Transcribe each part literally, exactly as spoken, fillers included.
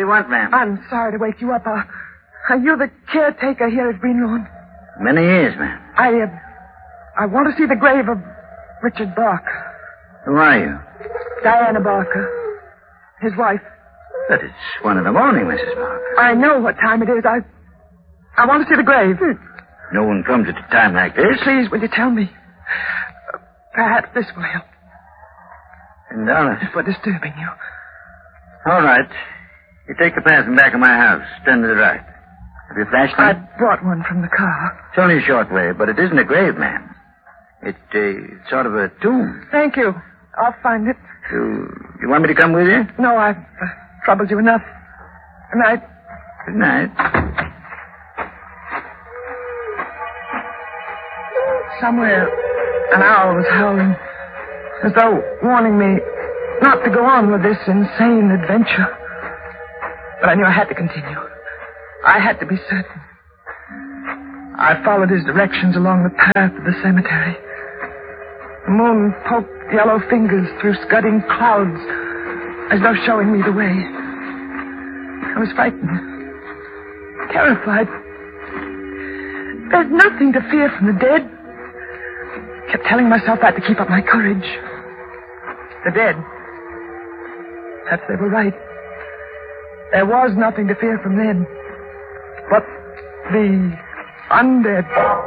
do you want, ma'am? I'm sorry to wake you up. Uh, are you the caretaker here at Greenlawn? Many years, ma'am. I, uh, I want to see the grave of Richard Barker. Who are you? Diana Barker. His wife. But it's one in the morning, Missus Barker. I know what time it is. I, I want to see the grave. No one comes at a time like this. Please, will you tell me? Uh, perhaps this will help. Ten dollars. For disturbing you. All right. You take the path in back of my house. Turn to the right. Have you a flashlight? I brought one from the car. It's only a short way, but it isn't a grave, ma'am. It, uh, it's sort of a tomb. Thank you. I'll find it. You, you want me to come with you? No, I've uh, troubled you enough. Good night. Good night. Somewhere, an owl was howling, as though warning me not to go on with this insane adventure. But I knew I had to continue. I had to be certain. I followed his directions along the path to the cemetery. The moon poked yellow fingers through scudding clouds, as though showing me the way. I was frightened, terrified. There's nothing to fear from the dead. Kept telling myself that to keep up my courage. The dead. Perhaps they were right. There was nothing to fear from them. But the undead.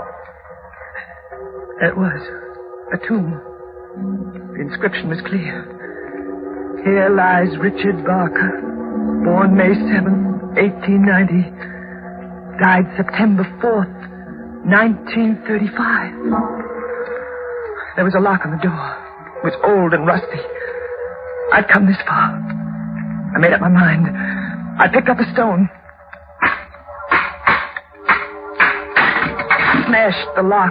It was a tomb. The inscription was clear. Here lies Richard Barker, born May seventh, eighteen ninety, died September fourth, nineteen thirty-five. There was a lock on the door. It was old and rusty. I'd come this far. I made up my mind. I picked up a stone. Smashed the lock.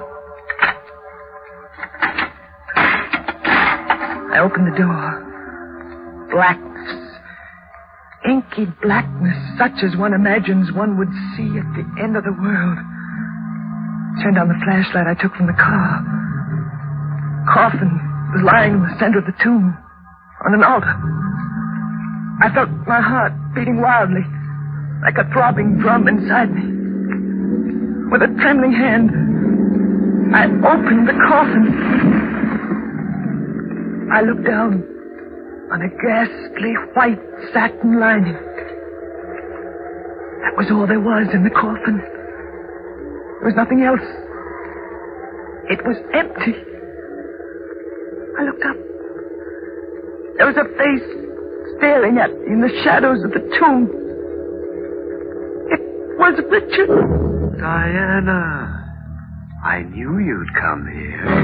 I opened the door. Blackness. Inky blackness, such as one imagines one would see at the end of the world. Turned on the flashlight I took from the car. Coffin was lying in the center of the tomb, on an altar. I felt my heart beating wildly, like a throbbing drum inside me. With a trembling hand, I opened the coffin. I looked down on a ghastly white satin lining. That was all there was in the coffin. There was nothing else. It was empty. I looked up. There was a face staring at me in the shadows of the tomb. It was Richard. Diana, I knew you'd come here.